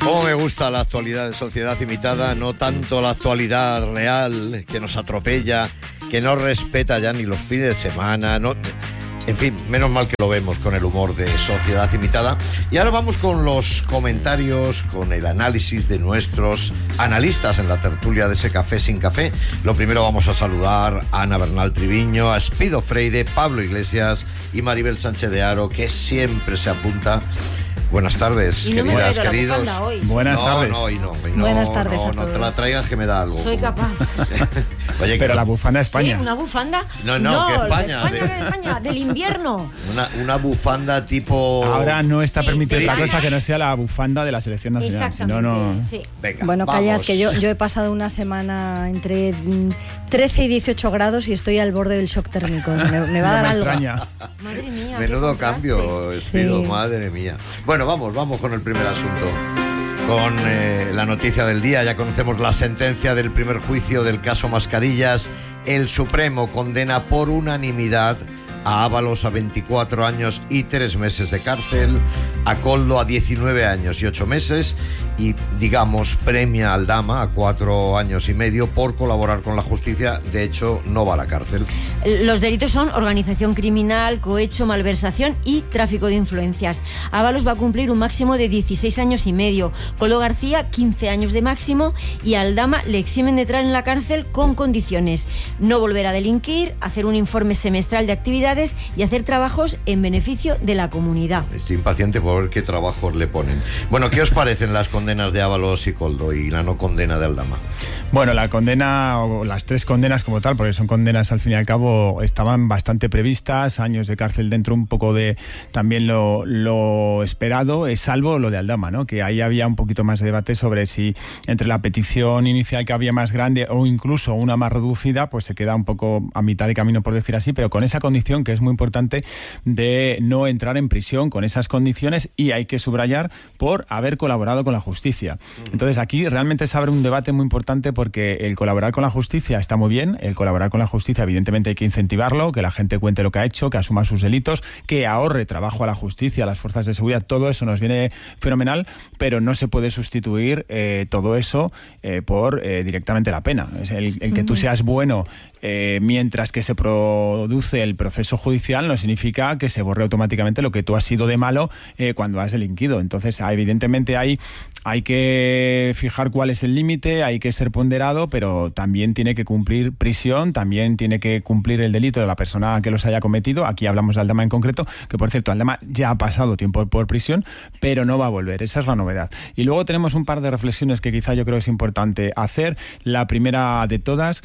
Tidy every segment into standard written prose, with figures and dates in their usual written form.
Cómo me gusta la actualidad de Sociedad Imitada, no tanto la actualidad real que nos atropella, que no respeta ya ni los fines de semana, no... En fin, menos mal que lo vemos con el humor de Sociedad Imitada. Y ahora vamos con los comentarios, con el análisis de nuestros analistas en la tertulia de ese Café sin Café. Lo primero vamos a saludar a Ana Bernal Triviño, a Espido Freire, Pablo Iglesias y Maribel Sánchez de Haro, que siempre se apunta. Buenas tardes, queridas, queridos. Buenas tardes. Buenas tardes a todos. No te la traigas que me da algo. Soy capaz. Oye, pero la bufanda de España. ¿Sí? ¿Una bufanda? No, que España. De España, del invierno. Una bufanda tipo... Ahora no está permitida otra British. cosa que no sea la bufanda de la selección nacional. Exactamente, no. sí. Venga, bueno, vamos. callad, que yo he pasado una semana entre 13 y 18 grados y estoy al borde del shock térmico. Me va a dar algo. Extraña. Madre mía. Menudo qué cambio, contraste. Espido, Sí. madre mía. Bueno, vamos con el primer asunto. Con la noticia del día, ya conocemos la sentencia del primer juicio del caso Mascarillas. El Supremo condena por unanimidad a Ábalos a 24 años y 3 meses de cárcel, a Koldo a 19 años y 8 meses y, digamos, premia a Aldama a 4 años y medio por colaborar con la justicia. De hecho, no va a la cárcel. Los delitos son organización criminal, cohecho, malversación y tráfico de influencias. Ábalos va a cumplir un máximo de 16 años y medio. Koldo García, 15 años de máximo. Y a Aldama le eximen de entrar en la cárcel con condiciones: no volver a delinquir, hacer un informe semestral de actividades y hacer trabajos en beneficio de la comunidad. Estoy impaciente por ver qué trabajos le ponen. Bueno, ¿qué os parecen las condenas de Ábalos y Koldo y la no condena de Aldama? Bueno, la condena, o las 3 condenas como tal, porque son condenas al fin y al cabo, estaban bastante previstas, años de cárcel dentro, un poco de también lo esperado, salvo lo de Aldama, ¿no? Que ahí había un poquito más de debate sobre si entre la petición inicial que había más grande o incluso una más reducida, pues se queda un poco a mitad de camino, por decir así, pero con esa condición que es muy importante de no entrar en prisión, con esas condiciones, y hay que subrayar por haber colaborado con la justicia. Entonces aquí realmente se abre un debate muy importante, porque el colaborar con la justicia está muy bien, el colaborar con la justicia evidentemente hay que incentivarlo, que la gente cuente lo que ha hecho, que asuma sus delitos, que ahorre trabajo a la justicia, a las fuerzas de seguridad, todo eso nos viene fenomenal, pero no se puede sustituir todo eso por directamente la pena. Es el que tú seas bueno mientras que se produce el proceso judicial no significa que se borre automáticamente lo que tú has sido de malo cuando has delinquido. Entonces, evidentemente hay que fijar cuál es el límite, hay que ser ponderado, pero también tiene que cumplir prisión, también tiene que cumplir el delito de la persona que los haya cometido. Aquí hablamos de Aldama en concreto, que por cierto, Aldama ya ha pasado tiempo por prisión, pero no va a volver. Esa es la novedad. Y luego tenemos un par de reflexiones que quizá yo creo es importante hacer. La primera de todas,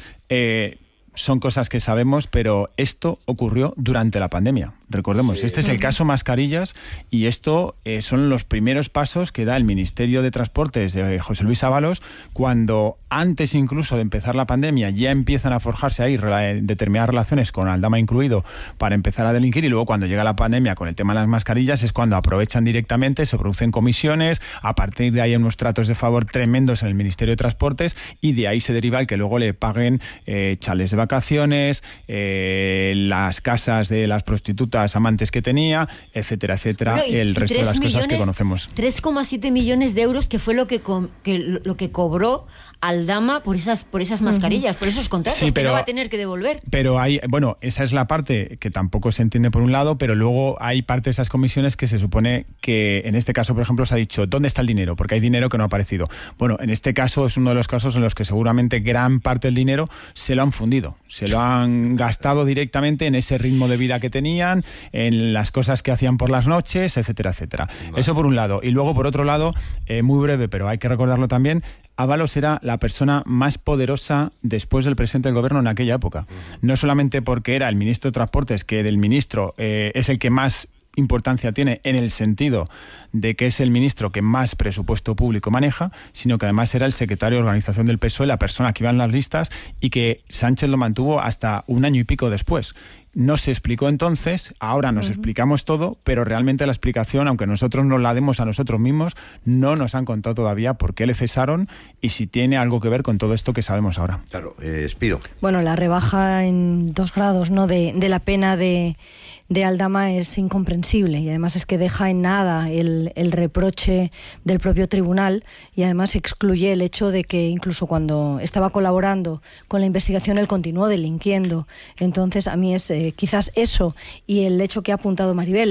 son cosas que sabemos, pero esto ocurrió durante la pandemia. Recordemos, sí. Este es el caso Mascarillas, y esto son los primeros pasos que da el Ministerio de Transportes de José Luis Ábalos, cuando antes incluso de empezar la pandemia ya empiezan a forjarse ahí determinadas relaciones, con Aldama incluido, para empezar a delinquir, y luego cuando llega la pandemia con el tema de las mascarillas es cuando aprovechan directamente, se producen comisiones, a partir de ahí hay unos tratos de favor tremendos en el Ministerio de Transportes, y de ahí se deriva el que luego le paguen chales de vacaciones, las casas de las prostitutas amantes que tenía, etcétera, etcétera, bueno, el resto de las cosas que conocemos. 3,7 millones de euros que fue lo que cobró Aldama por esas mascarillas, por esos contratos, sí, pero, que no va a tener que devolver. Pero esa es la parte que tampoco se entiende por un lado, pero luego hay parte de esas comisiones que se supone que, en este caso, por ejemplo, se ha dicho, ¿dónde está el dinero? Porque hay dinero que no ha aparecido. Bueno, en este caso es uno de los casos en los que seguramente gran parte del dinero se lo han fundido, se lo han gastado directamente en ese ritmo de vida que tenían, en las cosas que hacían por las noches, etcétera, etcétera. Vale. Eso por un lado. Y luego, por otro lado, muy breve, pero hay que recordarlo también, Ábalos era la persona más poderosa después del presidente del gobierno en aquella época. No solamente porque era el ministro de Transportes, que del ministro es el que más importancia tiene en el sentido de que es el ministro que más presupuesto público maneja, sino que además era el secretario de organización del PSOE, la persona que iba en las listas, y que Sánchez lo mantuvo hasta un año y pico después. No se explicó entonces, ahora nos explicamos todo, pero realmente la explicación, aunque nosotros nos la demos a nosotros mismos, no nos han contado todavía por qué le cesaron y si tiene algo que ver con todo esto que sabemos ahora. Claro, Espido. Bueno, la rebaja en 2 grados, ¿no?, de la pena de Aldama es incomprensible, y además es que deja en nada el reproche del propio tribunal, y además excluye el hecho de que incluso cuando estaba colaborando con la investigación él continuó delinquiendo. Entonces a mí es quizás eso y el hecho que ha apuntado Maribel,